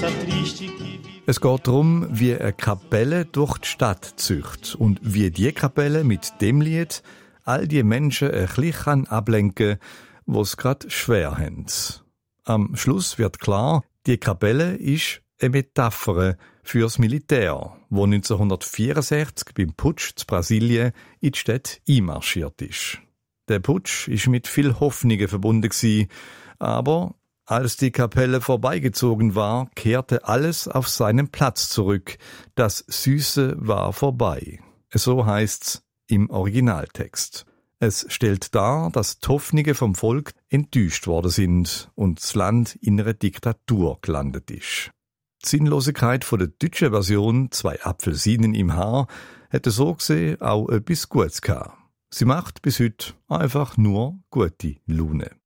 Es geht darum, wie eine Kapelle durch die Stadt zieht und wie die Kapelle mit dem Lied all die Menschen ein bisschen ablenken kann, die es gerade schwer haben. Am Schluss wird klar, die Kapelle ist eine Metapher fürs Militär, wo 1964 beim Putsch zu Brasilien in die Stadt einmarschiert ist. Der Putsch ist mit viel Hoffnungen verbunden gewesen, aber als die Kapelle vorbeigezogen war, kehrte alles auf seinen Platz zurück. Das Süße war vorbei. So heißt's im Originaltext. Es stellt dar, dass die Hoffnungen vom Volk enttäuscht worden sind und das Land in einer Diktatur gelandet ist. Die Sinnlosigkeit von der deutschen Version «Zwei Apfelsinen im Haar» hätte so gesehen auch etwas Gutes gehabt. Sie macht bis heute einfach nur gute Laune.